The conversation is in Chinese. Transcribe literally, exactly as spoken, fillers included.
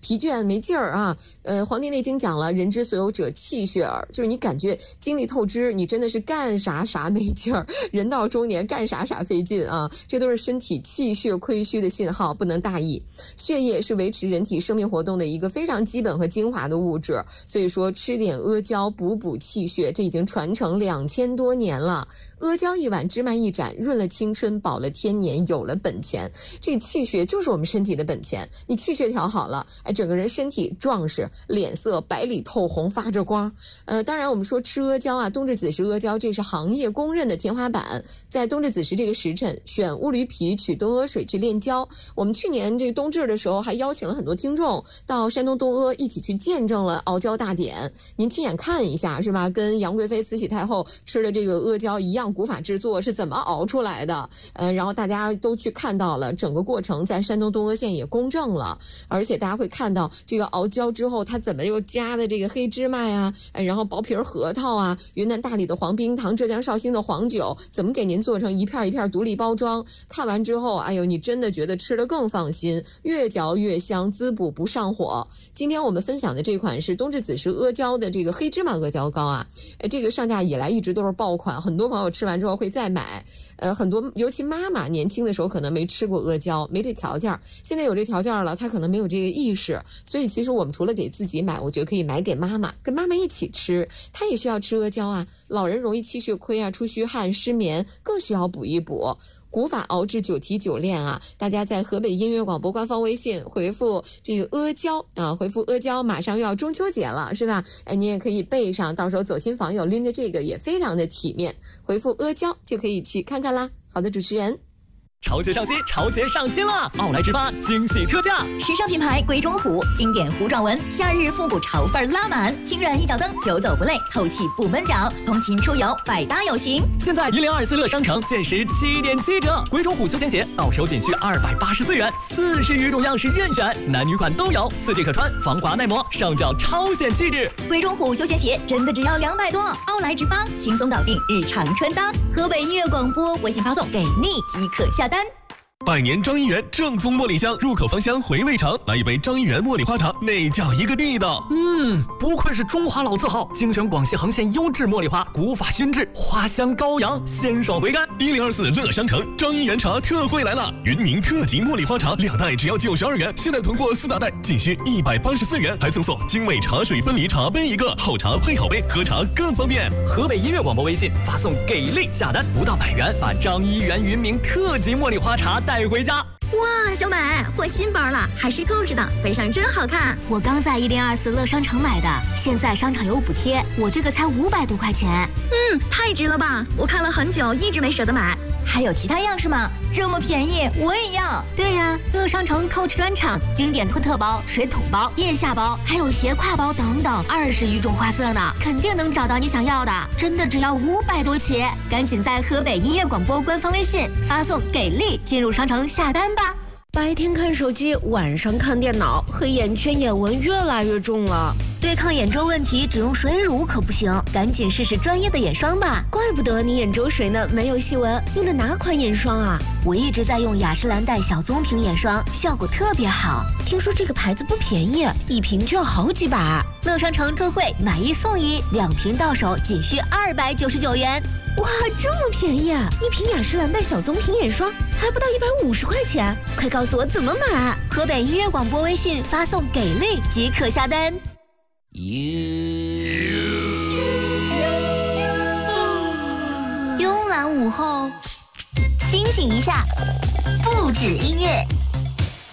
疲倦没劲儿啊。呃，《黄帝内经》讲了，人之所有者气血耳，就是你感觉精力透支，你真的是干啥啥没劲儿，人到中年干啥啥费劲啊，这都是身体气血亏虚的信号，不能大意。血液是维持人体生命活动的一个非常基本和精华的物质，所以说吃点阿胶补补气血，这已经传承两千多年了。阿胶一碗，芝麻一盏，润了青春，保了天年，有了本钱。这气血就是我们身体的本钱，你气血调好了，哎，整个人身体壮实，脸色白里透红，发着光。呃，当然我们说吃阿胶啊，冬至子时阿胶，这是行业公认的天花板。在冬至子时这个时辰，选乌驴皮取东阿水去炼胶。我们去年这冬至的时候，还邀请了很多听众到山东东阿一起去见证了熬胶大典，您亲眼看一下是吧？跟杨贵妃、慈禧太后吃的这个阿胶一样，古法制作是怎么熬出来的？呃，然后大家都去看到了整个过程，在山东东阿县也公证了，而且大家会看到这个熬胶之后，它怎么又加的这个黑芝麻呀，哎，然后薄皮核桃啊，云南大理的黄冰糖，浙江绍兴的黄酒，怎么给您做成一片一片独立包装？看完之后，哎呦，你真的觉得吃得更放心，越嚼越香，滋补不上火。今天我们分享的这款是冬至子时阿胶的这个黑芝麻阿胶糕啊，哎，这个上架以来一直都是爆款，很多朋友吃完之后会再买。呃，很多尤其妈妈年轻的时候可能没吃过阿胶，没这条件，现在有这条件了，她可能没有这个意识，所以其实我们除了给自己买，我觉得可以买给妈妈，跟妈妈一起吃，她也需要吃阿胶啊。老人容易气血亏啊，出虚汗、失眠，更需要补一补。古法熬制久提久炼啊，大家在河北音乐广播官方微信回复这个阿胶啊，回复阿胶，马上又要中秋节了，是吧？哎，你也可以备上，到时候走亲访友拎着这个也非常的体面。回复阿胶就可以去看看啦。好的，主持人。 潮鞋上新，潮鞋上新了！奥莱直发惊喜特价， 时尚品牌贵中虎，经典糊状纹，夏日复古潮范拉满，轻软一脚蹬，久走不累，透气不闷脚，通勤出游百搭有型。 现在一零二四乐商城限时七点七折，贵中虎休闲鞋到手仅需二百八十四元，四十余种样式任选，男女款都有，四季可穿，防滑耐磨，上脚超显气质。 贵中虎休闲鞋真的只要两百多，奥莱直发轻松搞定日常穿搭。河北音乐广播微信发送给你即可下单。 百年张一元正宗茉莉香，入口芳香，回味长。来一杯张一元茉莉花茶，那叫一个地道。 嗯，不愧是中华老字号，精选广西恒县优质茉莉花，古法熏制，花香高扬，鲜爽回甘。 一零二四乐商城张一元茶特惠来了，云宁特级茉莉花茶两袋只要九十二元，现在囤货四大袋仅需一百八十四元，还赠送精美茶水分离茶杯一个，好茶配好杯，喝茶更方便。 河北音乐广播微信发送给力下单，不到百元，把张一元云明特级茉莉花茶带回家。 哇，小美换新包了，还是购置的，背上真好看。 我刚在一零二四乐商城买的，现在商场有补贴，我这个才五百多块钱。 嗯，太值了吧！我看了很久，一直没舍得买。还有其他样式吗？这么便宜，我也要。 对呀，乐商城 Coach 专场，经典托特包、水桶包、腋下包，还有斜挎包等等，二十余种花色呢，肯定能找到你想要的。真的只要五百多起，赶紧在河北音乐广播官方微信发送给力，进入商城下单吧。 白天看手机，晚上看电脑，黑眼圈、眼纹越来越重了。 对抗眼周问题，只用水乳可不行，赶紧试试专业的眼霜吧。 怪不得你眼周水呢没有细纹，用的哪款眼霜啊？ 我一直在用雅诗兰黛小棕瓶眼霜，效果特别好。 听说这个牌子不便宜，一瓶就要好几百。 乐商城特惠，买一送一，两瓶到手仅需二百九十九元。 哇，这么便宜啊！一瓶雅诗兰黛小棕瓶眼霜还不到一百五十块钱，快告诉我怎么买！ 河北音乐广播微信发送给力即可下单。慵懒午后，清醒一下，不止音乐。